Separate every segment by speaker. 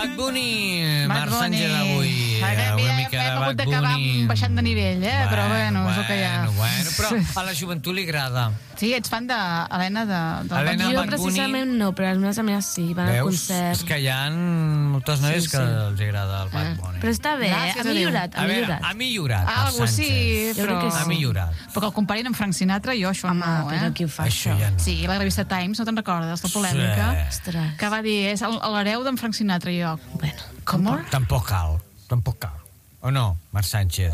Speaker 1: Bad Bunny, Marc Sánchez avui. Una mica de Bad Bunny.
Speaker 2: Baixant de nivell, però bueno, és el que hi ha.
Speaker 1: Bueno, però a la joventut li agrada.
Speaker 2: Sí, ets fan d'Helena del
Speaker 1: Helena
Speaker 2: Bad
Speaker 3: Jo
Speaker 1: Bad Bunny.
Speaker 3: precisament no, però les meves amigues sí, van al
Speaker 1: Veus?
Speaker 3: concert.
Speaker 1: És que hi ha moltes noies que els agrada el Bad Bunny.
Speaker 3: Però està bé,
Speaker 2: Gràcies
Speaker 3: ha
Speaker 2: a Déu.
Speaker 3: millorat, ha
Speaker 1: A veure,
Speaker 3: millorat.
Speaker 1: ha millorat el
Speaker 2: Algo
Speaker 1: Sánchez.
Speaker 2: sí,
Speaker 3: Jo crec
Speaker 2: però...
Speaker 3: que
Speaker 1: Ha millorat.
Speaker 2: Però que el comparin amb Frank Sinatra, jo això
Speaker 3: Home,
Speaker 2: no,
Speaker 3: però qui ho fa,
Speaker 1: Això
Speaker 3: això?
Speaker 1: ja no.
Speaker 2: Sí, la revista Times, no te'n recordes, la polèmica?
Speaker 3: Ostres.
Speaker 2: Que va dir, és l'hereu d'en Frank Sinatra, i jo.
Speaker 3: Bueno,
Speaker 2: Com?
Speaker 1: Tampoc cal. O no, Marc Sánchez?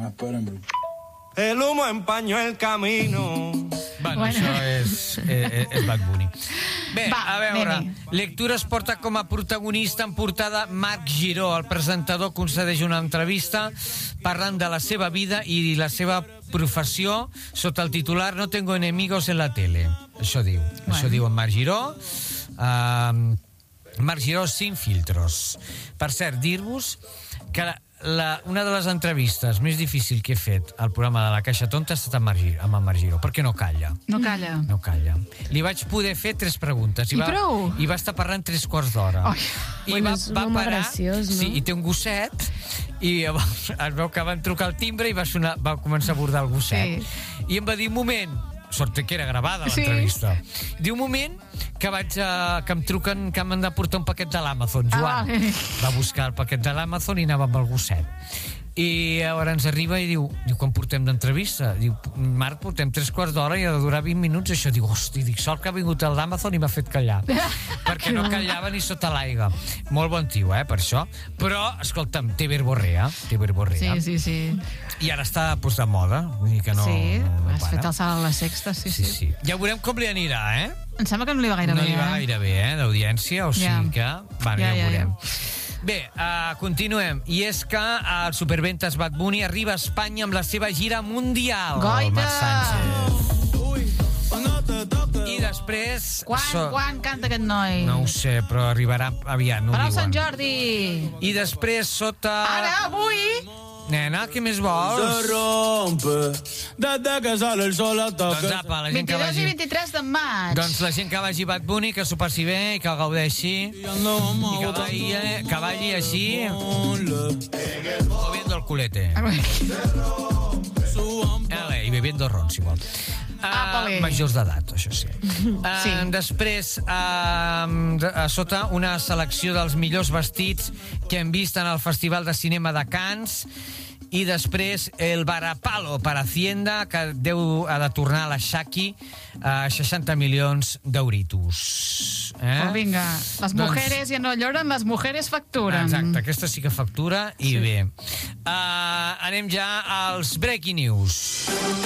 Speaker 4: El humo empañó el camino.
Speaker 1: Bueno, això és Bad Bunny. Bé,
Speaker 2: Va,
Speaker 1: a veure,
Speaker 2: anem-hi.
Speaker 1: Lectura es porta com a protagonista en portada Marc Giró. El presentador concedeix una entrevista parlant de la seva vida i la seva professió sota el titular No tengo enemigos en la tele. Això diu. Això diu en Marc Giró. Marc Giró sin filtros. Per cert, dir-vos que una de les entrevistes més difícils que he fet al programa de la Caixa Tonta ha estat amb en Marc Giró, perquè no calla.
Speaker 2: No calla.
Speaker 1: No calla. Li vaig poder fer 3 preguntes.
Speaker 2: I prou?
Speaker 1: I va estar parlant 3 quarts d'hora.
Speaker 3: Bueno, és un home graciós, no?
Speaker 1: Sí, i té un gosset, i llavors es veu que van trucar al timbre i va començar a bordar el gosset.
Speaker 2: Sí.
Speaker 1: I em va dir, un moment, sort que era gravada
Speaker 2: Sí.
Speaker 1: l'entrevista. Diu, un moment, que em truquen que m'han de portar un paquet de l'Amazon, Joan.
Speaker 2: vale.
Speaker 1: Va buscar el paquet de l'Amazon i anava amb el gosset. I llavors ens arriba i diu quan portem d'entrevista? Diu, Marc, portem 3 quarts d'hora i ha de durar 20 minuts. Això, diu, hosti, sort que ha vingut el d'Amazon i m'ha fet callar. Perquè no callava ni sota l'aigua. Molt bon tio, per això. Però, escolta'm, té verborrea.
Speaker 2: Sí.
Speaker 1: I ara està de moda. Vull dir que no,
Speaker 2: Sí,
Speaker 1: no
Speaker 2: has fet
Speaker 1: para.
Speaker 2: el salt a la sexta, sí.
Speaker 1: Ja veurem com li anirà,
Speaker 2: Em sembla que no li va gaire
Speaker 1: no
Speaker 2: bé.
Speaker 1: li va gaire bé, d'audiència, o sigui que... Bueno, ja ho veurem. Bé, continuem. I és que el Superventes Bad Bunny arriba a Espanya amb la seva gira mundial.
Speaker 2: Goita!
Speaker 1: Marc Sánchez. I després...
Speaker 2: Quan canta aquest noi?
Speaker 1: No ho sé, però arribarà aviat, no ho
Speaker 2: Per al Sant
Speaker 1: diuen.
Speaker 2: Jordi!
Speaker 1: I després, sota...
Speaker 2: Ara, avui!
Speaker 1: Nena, què més vols?
Speaker 4: Se rompe desde que sale el sol hasta
Speaker 1: Doncs apa, la gent que
Speaker 2: 22
Speaker 1: vagi...
Speaker 2: i 23 de maig.
Speaker 1: Doncs la gent que vagi Bad Bunny, que s'ho passi bé i que el gaudeixi i que balli així moviendo el culete y bebiendo ron, si vol. Majors d'edat, això sí. Després, a sota, una selecció dels millors vestits que hem vist en el Festival de Cinema de Cannes. I després el varapalo per Hacienda, que ha de tornar a la Shaki 60 milions d'euritos.
Speaker 2: Pues vinga, les mujeres ja no lloren, les mujeres facturen.
Speaker 1: Exacte, aquesta sí que factura i bé. Anem ja als Breaking News.